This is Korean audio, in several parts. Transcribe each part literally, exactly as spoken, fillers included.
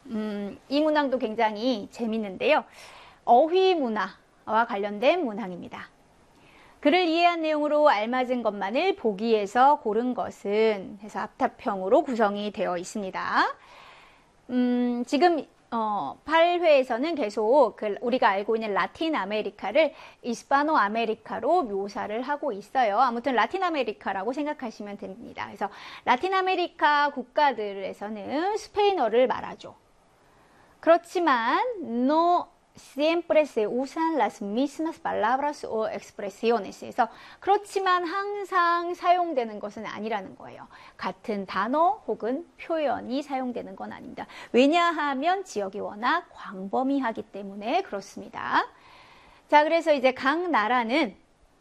음, 이 문항도 굉장히 재밌는데요. 어휘 문화와 관련된 문항입니다. 글을 이해한 내용으로 알맞은 것만을 보기에서 고른 것은 해서 앞타평으로 구성이 되어 있습니다. 음, 지금 어, 팔 회에서는 계속 그 우리가 알고 있는 라틴 아메리카를 이스파노 아메리카로 묘사를 하고 있어요. 아무튼 라틴 아메리카라고 생각하시면 됩니다. 그래서 라틴 아메리카 국가들에서는 스페인어를 말하죠. 그렇지만 no siempre se usan las mismas palabras o expresiones. 그래서 그렇지만 항상 사용되는 것은 아니라는 거예요. 같은 단어 혹은 표현이 사용되는 건 아닙니다. 왜냐하면 지역이 워낙 광범위하기 때문에 그렇습니다. 자, 그래서 이제 각 나라는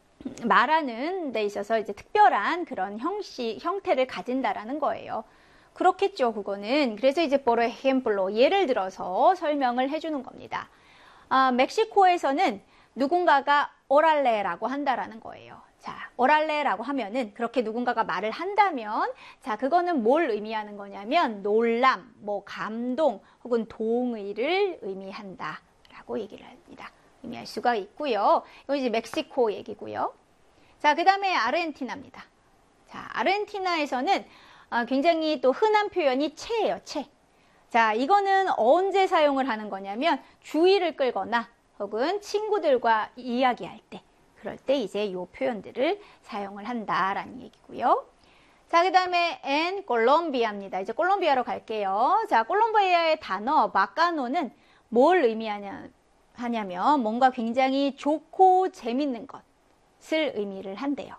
말하는 데 있어서 이제 특별한 그런 형식, 형태를 가진다라는 거예요. 그렇겠죠, 그거는. 그래서 이제 por ejemplo, 예를 들어서 설명을 해주는 겁니다. 아, 멕시코에서는 누군가가 오랄레라고 한다라는 거예요. 자, 오랄레라고 하면은 그렇게 누군가가 말을 한다면 자, 그거는 뭘 의미하는 거냐면 놀람, 뭐 감동 혹은 동의를 의미한다라고 얘기를 합니다. 의미할 수가 있고요. 이거 이제 멕시코 얘기고요. 자, 그다음에 아르헨티나입니다. 자, 아르헨티나에서는 아, 굉장히 또 흔한 표현이 체예요, 체. 자, 이거는 언제 사용을 하는 거냐면 주의를 끌거나 혹은 친구들과 이야기할 때, 그럴 때 이제 이 표현들을 사용을 한다라는 얘기고요. 자, 그 다음에 en 콜롬비아입니다. 이제 콜롬비아로 갈게요. 자, 콜롬비아의 단어 마카노는 뭘 의미하냐, 하냐면 뭔가 굉장히 좋고 재밌는 것을 의미를 한대요.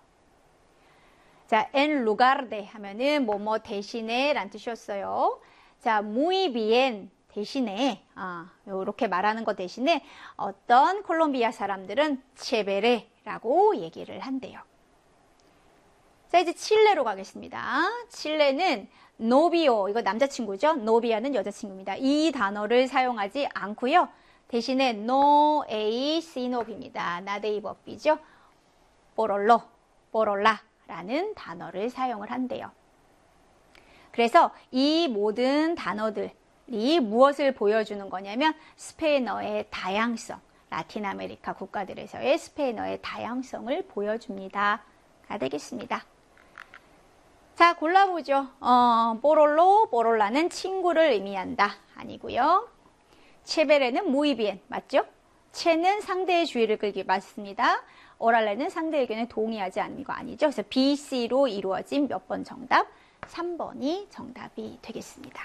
자, en lugar de 하면은 뭐뭐 대신에 란 뜻이었어요. 자, muy bien 대신에 아, 이렇게 말하는 것 대신에 어떤 콜롬비아 사람들은 chévere라고 얘기를 한대요. 자, 이제 칠레로 가겠습니다. 칠레는 novio, 이거 남자친구죠. novia는 여자친구입니다. 이 단어를 사용하지 않고요. 대신에 no a sinop입니다. 나데이 법비죠. porollo, porola라는 단어를 사용을 한대요. 그래서 이 모든 단어들이 무엇을 보여주는 거냐면 스페인어의 다양성, 라틴 아메리카 국가들에서의 스페인어의 다양성을 보여줍니다. 가 되겠습니다. 자, 골라보죠. 어, 뽀롤로, 뽀롤라는 친구를 의미한다. 아니고요. 체베레는 muy bien, 맞죠? 체는 상대의 주의를 끌기 맞습니다. 오랄레는 상대의 의견에 동의하지 않는 거 아니죠? 그래서 비, 씨로 이루어진 몇 번 정답? 삼 번이 정답이 되겠습니다.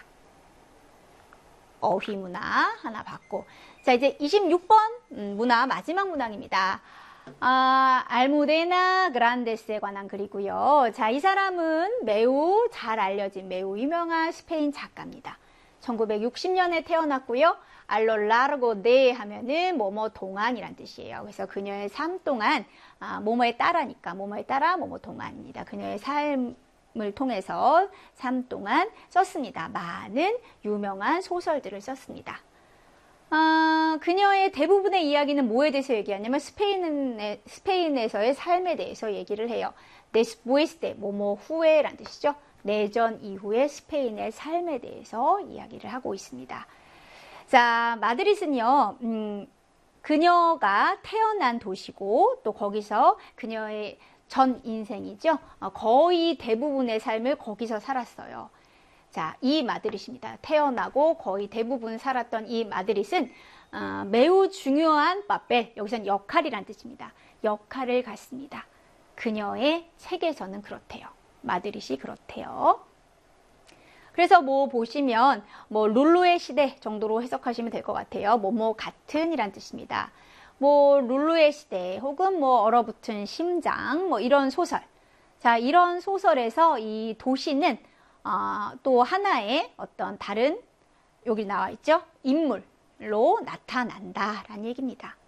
어휘 문화 하나 받고. 자, 이제 이십육 번 문화 마지막 문항입니다. 아, 알무데나 그란데스에 관한 글이고요. 자, 이 사람은 매우 잘 알려진 매우 유명한 스페인 작가입니다. 천구백육십 년에 태어났고요. 알로 라르고 데 하면은 뭐뭐 동안이란 뜻이에요. 그래서 그녀의 삶 동안 아, 뭐뭐에 따라니까 뭐뭐에 따라 뭐뭐 동안입니다. 그녀의 삶 을 통해서 삶 동안 썼습니다. 많은 유명한 소설들을 썼습니다. 어, 그녀의 대부분의 이야기는 뭐에 대해서 얘기하냐면 스페인에, 스페인에서의 삶에 대해서 얘기를 해요. después de, 뭐뭐 후에란 뜻이죠. 내전 이후의 스페인의 삶에 대해서 이야기를 하고 있습니다. 자, 마드리드는요, 음, 그녀가 태어난 도시고 또 거기서 그녀의 전 인생이죠. 거의 대부분의 삶을 거기서 살았어요. 자, 이 마드릿입니다. 태어나고 거의 대부분 살았던 이 마드릿은 어, 매우 중요한 빠벨, 여기서는 역할이란 뜻입니다. 역할을 갖습니다. 그녀의 책에서는 그렇대요. 마드릿이 그렇대요. 그래서 뭐 보시면 뭐 룰루의 시대 정도로 해석하시면 될 것 같아요. 뭐뭐 같은 이란 뜻입니다. 뭐 룰루의 시대 혹은 뭐 얼어붙은 심장 뭐 이런 소설. 자, 이런 소설에서 이 도시는 어, 또 하나의 어떤 다른 여기 나와 있죠. 인물로 나타난다라는 얘기입니다.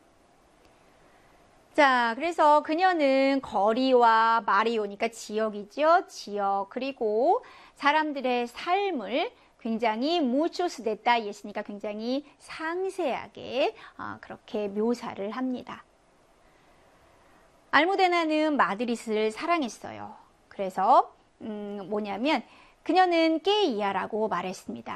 자, 그래서 그녀는 거리와 마리오니까 지역이죠. 지역 그리고 사람들의 삶을 굉장히 muchos detalles, 굉장히 상세하게 어, 그렇게 묘사를 합니다. 알무데나는 마드릿을 사랑했어요. 그래서 음, 뭐냐면 그녀는 깨이아라고 말했습니다.